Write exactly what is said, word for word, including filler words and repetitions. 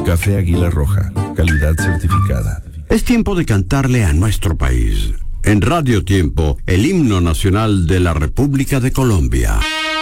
Café Águila Roja, calidad certificada. Es tiempo de cantarle a nuestro país. En Radio Tiempo, el himno nacional de la República de Colombia.